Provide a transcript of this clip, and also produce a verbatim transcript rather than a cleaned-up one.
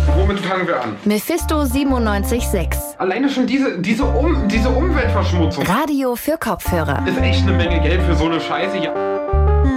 Womit fangen wir an? Mephisto siebenundneunzig Komma sechs. Alleine schon diese, diese, um, diese Umweltverschmutzung. Radio für Kopfhörer. Ist echt eine Menge Geld für so eine Scheiße. Ja.